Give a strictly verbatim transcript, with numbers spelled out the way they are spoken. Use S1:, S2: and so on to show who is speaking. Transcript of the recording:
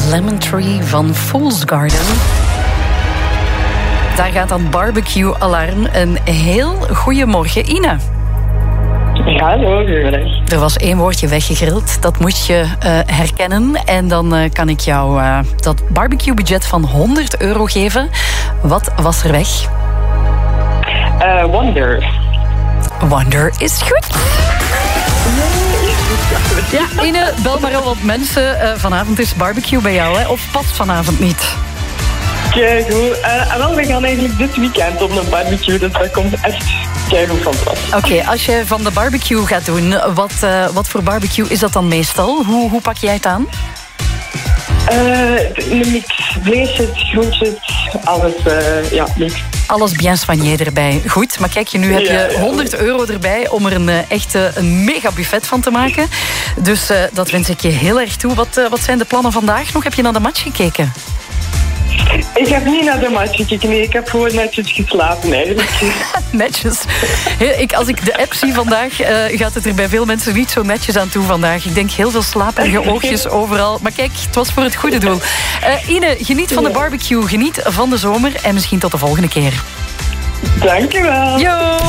S1: Lemon Tree van Fool's Garden. Daar gaat dat barbecue-alarm. Een heel goeiemorgen, Ine.
S2: Ja, hallo, goedemiddag.
S1: Er was één woordje weggegrild. Dat moest je uh, herkennen. En dan uh, kan ik jou uh, dat barbecue-budget van honderd euro geven. Wat was er weg?
S2: Uh, wonder.
S1: Wonder is goed. Ja, Ine, bel maar al wat mensen. Uh, vanavond is barbecue bij jou, hè? Of past vanavond niet?
S2: Kijk, goed. Uh, wel, we gaan eigenlijk dit weekend op een barbecue, dus dat komt echt keigoed van pas.
S1: Oké, okay, als je van de barbecue gaat doen, wat, uh, wat voor barbecue is dat dan meestal? Hoe, hoe pak jij het aan?
S2: Uh, een mix. Vlees, groentjes, alles, uh, ja, mix.
S1: Alles bien soigné erbij. Goed, maar kijk, je, nu heb je ja, ja. honderd euro erbij om er een uh, echte een mega buffet van te maken. Dus uh, dat wens ik je heel erg toe. Wat, uh, wat zijn de plannen vandaag nog? Heb je naar de match gekeken?
S2: Ik heb niet naar de match gekeken. Nee, ik heb gewoon netjes geslapen eigenlijk.
S1: Netjes. Ik, als ik de app zie vandaag, uh, gaat het er bij veel mensen niet zo netjes aan toe vandaag. Ik denk heel veel slaperige oogjes overal. Maar kijk, het was voor het goede doel. Uh, Ine, geniet van de barbecue. Geniet van de zomer. En misschien tot de volgende keer.
S2: Dank je wel.
S1: Yo.